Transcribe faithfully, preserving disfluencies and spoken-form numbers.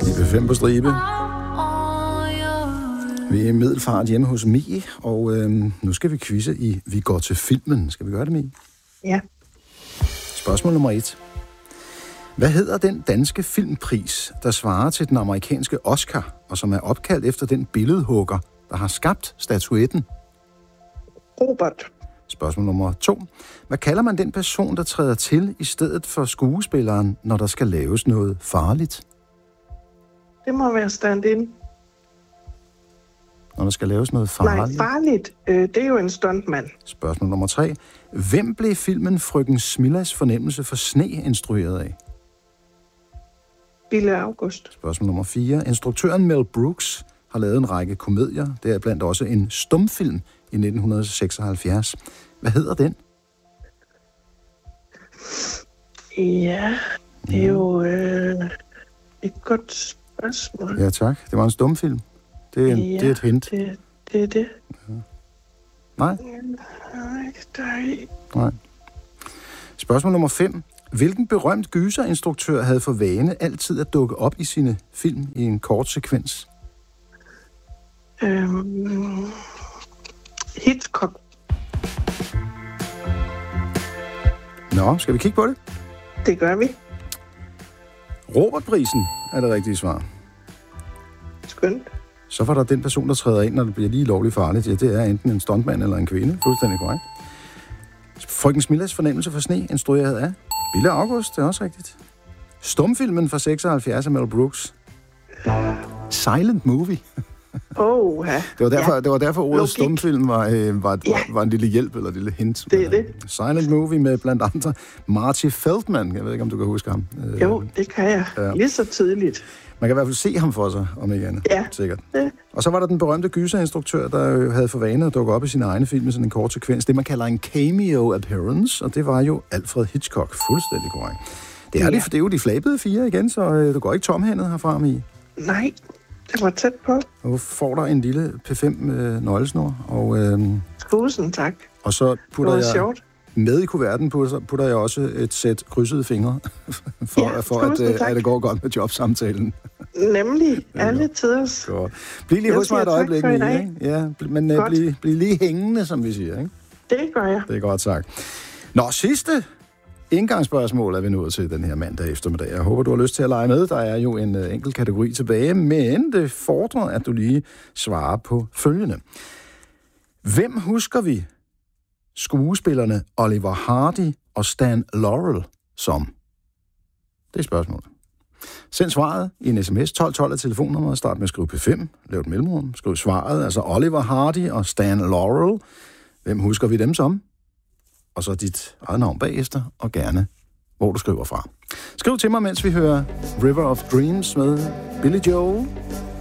I P fem på stribe. Vi er i Middelfart hjemme hos Mie, og øhm, nu skal vi quizze i Vi går til filmen. Skal vi gøre det, Mie? Ja. Spørgsmål nummer et. Hvad hedder den danske filmpris, der svarer til den amerikanske Oscar, og som er opkaldt efter den billedhugger, der har skabt statuetten? Robert. Spørgsmål nummer to. Hvad kalder man den person, der træder til i stedet for skuespilleren, når der skal laves noget farligt? Det må være stand-in. Når der skal laves noget farligt? Nej, farligt. Øh, det er jo en stuntmand. Spørgsmål nummer tre. Hvem blev filmen Frøken Smillas fornemmelse for sne instrueret af? Bille August. Spørgsmål nummer fire. Instruktøren Mel Brooks har lavet en række komedier. Det er blandt også en stumfilm i nitten seksoghalvfjerds. Hvad hedder den? Ja, det er jo øh, et godt spørgsmål. Ja, tak. Det var en stumfilm. Det er, en, ja, det er et hint. Det, det er det. Ja. Nej? Nej, der er ikke. Nej. Spørgsmål nummer fem. Hvilken berømt gyserinstruktør havde for vane altid at dukke op i sine film i en kort sekvens? Øhm, Hitchcock. Nå, skal vi kigge på det? Det gør vi. Robertprisen er det rigtige svar. Skønt. Så var der den person, der træder ind, når det bliver lige lovligt farligt. Ja, det er enten en stuntmand eller en kvinde. Fuldstændig korrekt. Frøken Smillas fornemmelse for sne, instrueret af Bille August, det er også rigtigt. Stumfilmen fra seksoghalvfjerds af Mel Brooks. Silent movie. Oh, ja. Det var derfor, ja. det var derfor ordet Logik. Stumfilm var, øh, var, Ja. var, var en lille hjælp eller en lille hint. Det er det. Silent movie med blandt andre Marty Feldman. Jeg ved ikke, om du kan huske ham. Jo, det kan jeg. Ja. Lige så tidligt. Man kan i hvert fald se ham for sig, om ikke andet. Ja. Sikkert. Ja. Og så var der den berømte gyserinstruktør, der jo havde for vane at dukke op i sine egne film med sådan en kort sekvens. Det, man kalder en cameo appearance, og det var jo Alfred Hitchcock. Fuldstændig korrekt. Det er, ja. det, det er jo de flabede fire igen, så øh, du går ikke tomhændet herfra, i. Nej, det var tæt på. Nu får der en lille P fem øh, nøglesnor, og, øh, Tusind tak. og så putter det var jeg sjovt. med i kuverten, putter, putter jeg også et sæt krydsede fingre, for, Ja, for at, øh, tak. at det går godt med jobsamtalen. Nemlig. Alle tiders. Godt. Bliv lige Jeg hos mig et siger tak øjeblik, for i dag. ikke? Ja, bl- men uh, bliv, bliv lige hængende, som vi siger, ikke? Det gør jeg. Det er godt sagt. Nå, sidste indgangsspørgsmål er vi nået til den her mandag eftermiddag. Jeg håber, du har lyst til at lege med. Der er jo en uh, enkelt kategori tilbage, men det fordrer, at du lige svarer på følgende. Hvem husker vi skuespillerne Oliver Hardy og Stan Laurel som? Det er spørgsmålet. Send svaret i en sms. tolv tolv er telefonnummeret. Start med at skrive P fem. Lav et mellemrum. Skriv svaret. Altså Oliver Hardy og Stan Laurel. Hvem husker vi dem som? Og så dit eget navn bagefter, og gerne, hvor du skriver fra. Skriv til mig, mens vi hører River of Dreams med Billy Joel.